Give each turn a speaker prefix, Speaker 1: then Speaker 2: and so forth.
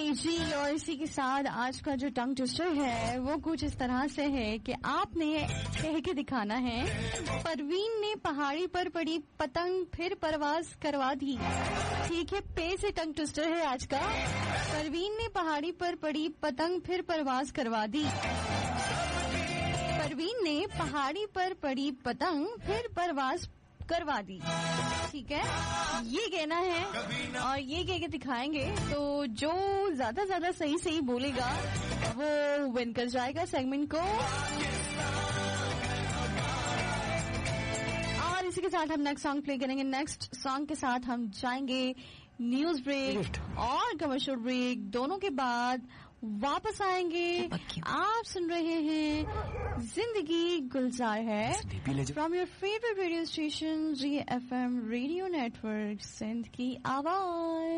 Speaker 1: जी, और इसी के साथ आज का जो टंग ट्विस्टर है वो कुछ इस तरह से है कि आपने कह के दिखाना है। परवीन ने पहाड़ी पर पड़ी पतंग फिर परवाज करवा दी। ठीक है, पे से टंग ट्विस्टर है आज का। परवीन ने पहाड़ी पर पड़ी पतंग फिर परवाज करवा दी। परवीन ने पहाड़ी पर पड़ी पतंग फिर परवाज करवा दी। ठीक है, ये कहना है और ये कह के दिखाएंगे। तो जो ज्यादा सही बोलेगा वो विन कर जाएगा सेगमेंट को। और इसी के साथ हम नेक्स्ट सॉन्ग प्ले करेंगे। नेक्स्ट सॉन्ग के साथ हम जाएंगे न्यूज ब्रेक और कमर्शियल ब्रेक, दोनों के बाद वापस आएंगे। आप सुन रहे हैं जिंदगी गुलजार है from your favourite radio station ZFM radio network, Sindh की आवाज।